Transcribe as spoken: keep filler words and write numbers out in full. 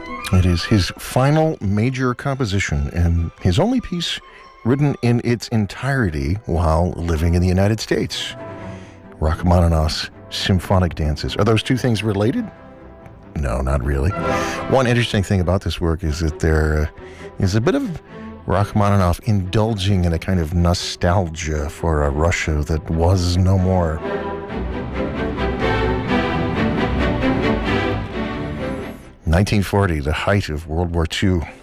It is his final major composition and his only piece written in its entirety while living in the United States. Rachmaninoff's Symphonic Dances. Are those two things related? No, not really. One interesting thing about this work is that there uh, is a bit of Rachmaninoff indulging in a kind of nostalgia for a Russia that was no more. nineteen forty, the height of World War Two.